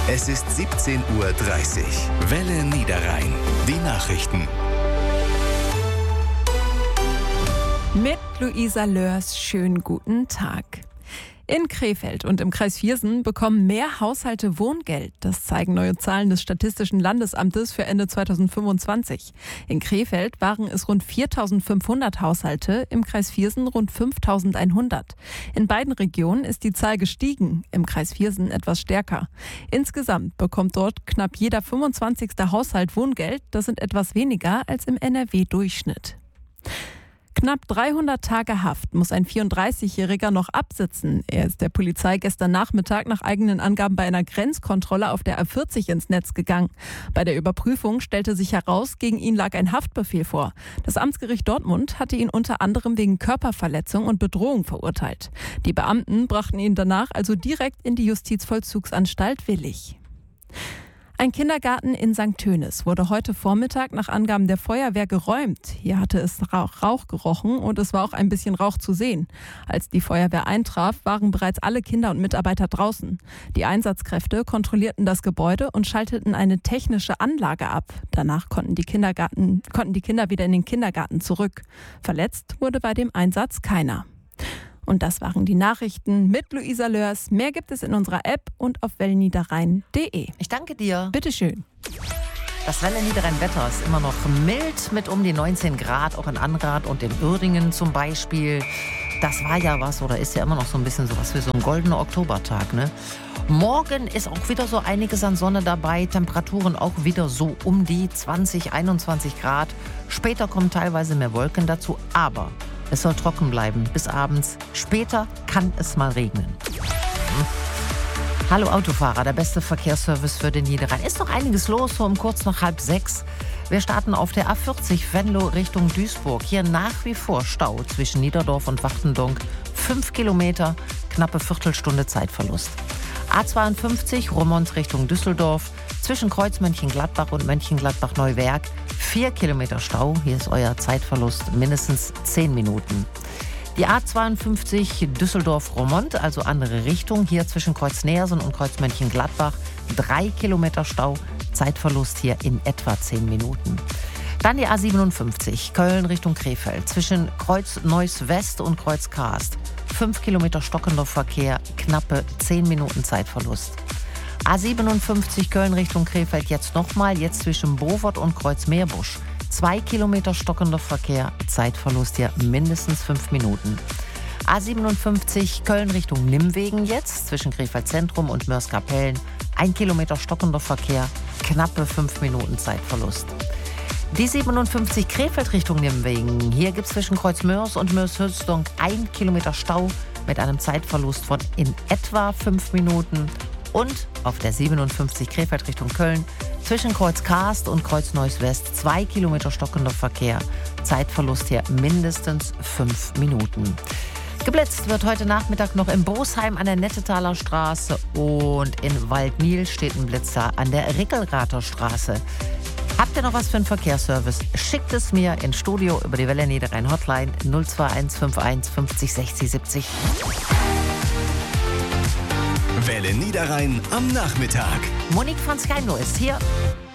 Es ist 17:30 Uhr. Welle Niederrhein. Die Nachrichten. Mit Luisa Lörs, schönen guten Tag. In Krefeld und im Kreis Viersen bekommen mehr Haushalte Wohngeld. Das zeigen neue Zahlen des Statistischen Landesamtes für Ende 2025. In Krefeld waren es rund 4.500 Haushalte, im Kreis Viersen rund 5.100. In beiden Regionen ist die Zahl gestiegen, im Kreis Viersen etwas stärker. Insgesamt bekommt dort knapp jeder 25. Haushalt Wohngeld. Das sind etwas weniger als im NRW-Durchschnitt. Knapp 300 Tage Haft muss ein 34-Jähriger noch absitzen. Er ist der Polizei gestern Nachmittag nach eigenen Angaben bei einer Grenzkontrolle auf der A40 ins Netz gegangen. Bei der Überprüfung stellte sich heraus, gegen ihn lag ein Haftbefehl vor. Das Amtsgericht Dortmund hatte ihn unter anderem wegen Körperverletzung und Bedrohung verurteilt. Die Beamten brachten ihn danach also direkt in die Justizvollzugsanstalt Willich. Ein Kindergarten in St. Tönis wurde heute Vormittag nach Angaben der Feuerwehr geräumt. Hier hatte es Rauch gerochen und es war auch ein bisschen Rauch zu sehen. Als die Feuerwehr eintraf, waren bereits alle Kinder und Mitarbeiter draußen. Die Einsatzkräfte kontrollierten das Gebäude und schalteten eine technische Anlage ab. Danach konnten die Kinder wieder in den Kindergarten zurück. Verletzt wurde bei dem Einsatz keiner. Und das waren die Nachrichten mit Luisa Lörs. Mehr gibt es in unserer App und auf welleniederrhein.de. Ich danke dir. Bitteschön. Das Welle Niederrhein-Wetter ist immer noch mild mit um die 19 Grad, auch in Anrath und in Uerdingen zum Beispiel. Das war ja was oder ist ja immer noch so ein bisschen sowas wie so ein goldener Oktobertag, ne? Morgen ist auch wieder so einiges an Sonne dabei, Temperaturen auch wieder so um die 20, 21 Grad. Später kommen teilweise mehr Wolken dazu, aber es soll trocken bleiben bis abends. Später kann es mal regnen. Hallo Autofahrer, der beste Verkehrsservice für den Niederrhein. Ist noch einiges los, so um kurz nach 5:30. Wir starten auf der A40 Venlo Richtung Duisburg. Hier nach wie vor Stau zwischen Niederdorf und Wachtendonk. 5 Kilometer, knappe Viertelstunde Zeitverlust. A52 Roermond Richtung Düsseldorf. Zwischen Kreuz Mönchengladbach und Mönchengladbach-Neuwerk 4 Kilometer Stau. Hier ist euer Zeitverlust mindestens 10 Minuten. Die A52 Düsseldorf-Roermond, also andere Richtung. Hier zwischen Kreuz Neersen und Kreuz Mönchengladbach 3 Kilometer Stau. Zeitverlust hier in etwa 10 Minuten. Dann die A57 Köln Richtung Krefeld. Zwischen Kreuz Neuss West und Kreuz Karst 5 Kilometer stockender Verkehr, knappe 10 Minuten Zeitverlust. A57 Köln Richtung Krefeld jetzt nochmal, jetzt zwischen Bovert und Kreuz Meerbusch. 2 Kilometer stockender Verkehr, Zeitverlust hier mindestens 5 Minuten. A57 Köln Richtung Nimwegen jetzt, zwischen Krefeld Zentrum und Mörs-Kapellen. 1 Kilometer stockender Verkehr, knappe 5 Minuten Zeitverlust. Die 57 Krefeld Richtung Nimwegen. Hier gibt es zwischen Kreuz Mörs und Mörs-Hülsdonk 1 Kilometer Stau mit einem Zeitverlust von in etwa 5 Minuten. Und auf der 57 Krefeld Richtung Köln zwischen Kreuz Karst und Kreuz Neuss West 2 Kilometer stockender Verkehr. Zeitverlust hier mindestens 5 Minuten. Geblitzt wird heute Nachmittag noch in Bosheim an der Nettetaler Straße und in Waldmiel steht ein Blitzer an der Rickelrather Straße. Habt ihr noch was für einen Verkehrsservice? Schickt es mir ins Studio über die Welle Niederrhein Hotline 02151 50 60 70. Welle Niederrhein am Nachmittag. Monique von Skyno ist hier.